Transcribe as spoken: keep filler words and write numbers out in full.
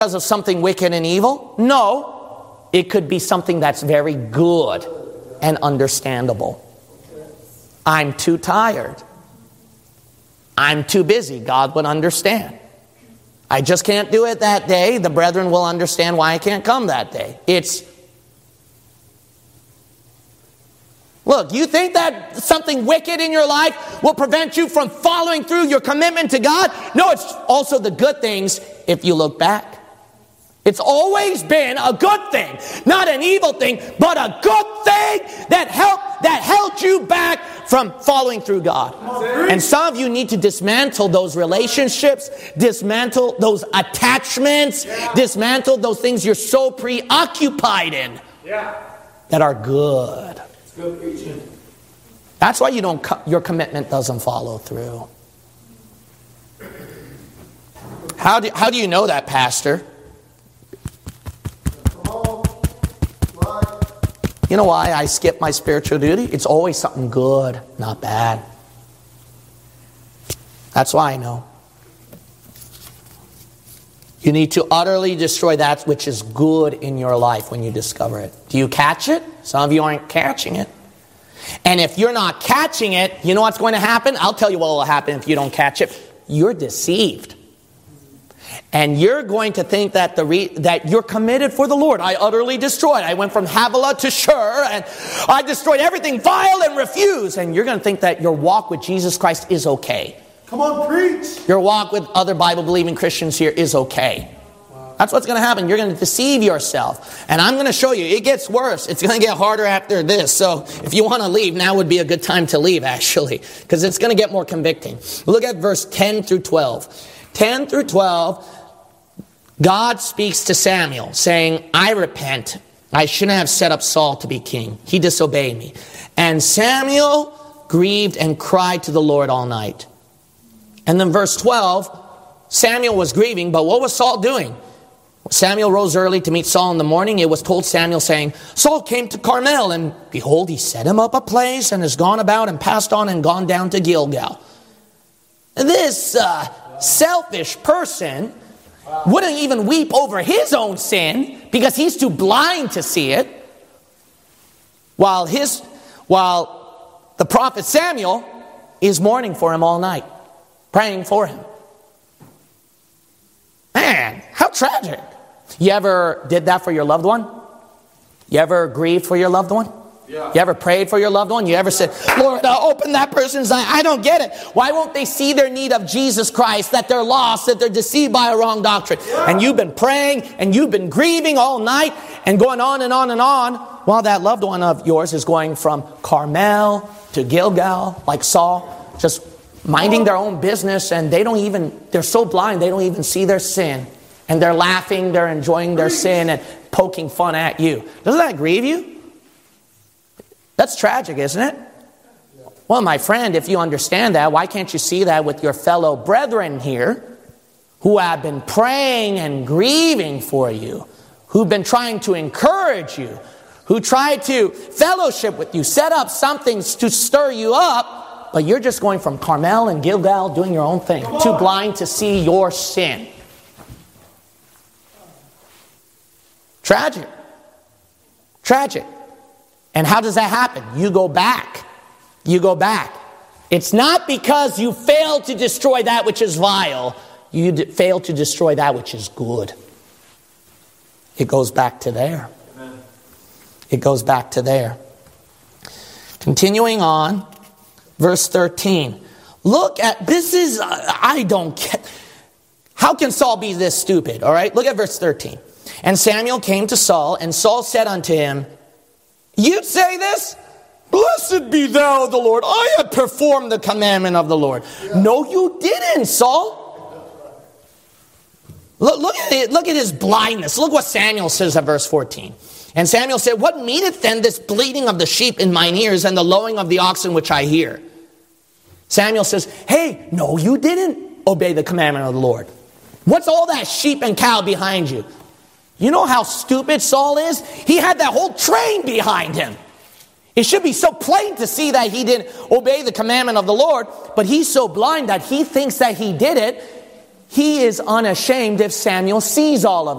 because of something wicked and evil? No. It could be something that's very good and understandable. I'm too tired. I'm too busy. God would understand. I just can't do it that day. The brethren will understand why I can't come that day. It's, look, you think that something wicked in your life will prevent you from following through your commitment to God? No, it's also the good things if you look back. It's always been a good thing, not an evil thing, but a good thing that helped, that held you back from following through God. And some of you need to dismantle those relationships, dismantle those attachments, yeah. dismantle those things you're so preoccupied in yeah. that are good. It's good preaching. That's why you don't. Your commitment doesn't follow through. How do how do you know that, Pastor? You know why I skip my spiritual duty? It's always something good, not bad. That's why I know. You need to utterly destroy that which is good in your life when you discover it. Do you catch it? Some of you aren't catching it. And if you're not catching it, you know what's going to happen? I'll tell you what will happen if you don't catch it. You're deceived. And you're going to think that the re- that you're committed for the Lord. I utterly destroyed. I went from Havilah to Shur, and I destroyed everything vile and refused. And you're going to think that your walk with Jesus Christ is okay. Come on, preach. Your walk with other Bible-believing Christians here is okay. Wow. That's what's going to happen. You're going to deceive yourself. And I'm going to show you, it gets worse. It's going to get harder after this. So if you want to leave, now would be a good time to leave, actually. Because it's going to get more convicting. Look at verse ten through twelve. ten through twelve, God speaks to Samuel, saying, I repent. I shouldn't have set up Saul to be king. He disobeyed me. And Samuel grieved and cried to the Lord all night. And then verse twelve, Samuel was grieving, but what was Saul doing? Samuel rose early to meet Saul in the morning. It was told Samuel, saying, Saul came to Carmel, and behold, he set him up a place, and has gone about and passed on and gone down to Gilgal. This uh, selfish person wouldn't even weep over his own sin because he's too blind to see it. While his, while the prophet Samuel is mourning for him all night, praying for him. Man, how tragic. You ever did that for your loved one? You ever grieved for your loved one? Yeah. You ever prayed for your loved one? You ever said, Lord, uh, open that person's eye? I don't get it. Why won't they see their need of Jesus Christ, that they're lost, that they're deceived by a wrong doctrine? Yeah. And you've been praying and you've been grieving all night and going on and on and on while that loved one of yours is going from Carmel to Gilgal, like Saul, just minding their own business, and they don't even, they're so blind, they don't even see their sin. And they're laughing, they're enjoying their sin and poking fun at you. Doesn't that grieve you? That's tragic, isn't it? Well, my friend, if you understand that, why can't you see that with your fellow brethren here who have been praying and grieving for you, who've been trying to encourage you, who try to fellowship with you, set up something to stir you up, but you're just going from Carmel and Gilgal doing your own thing, too blind to see your sin. Tragic. Tragic. And how does that happen? You go back. You go back. It's not because you failed to destroy that which is vile. You d- failed to destroy that which is good. It goes back to there. Amen. It goes back to there. Continuing on, verse thirteen. Look at, this is, uh, I don't get, how can Saul be this stupid? All right, look at verse thirteen. And Samuel came to Saul, and Saul said unto him, you say this? Blessed be thou the Lord. I have performed the commandment of the Lord. Yeah. No, you didn't, Saul. Look, look at it. Look at his blindness. Look what Samuel says at verse fourteen. And Samuel said, what meaneth then this bleating of the sheep in mine ears and the lowing of the oxen which I hear? Samuel says, hey, no, you didn't obey the commandment of the Lord. What's all that sheep and cow behind you? You know how stupid Saul is? He had that whole train behind him. It should be so plain to see that he didn't obey the commandment of the Lord, but he's so blind that he thinks that he did it, he is unashamed if Samuel sees all of it.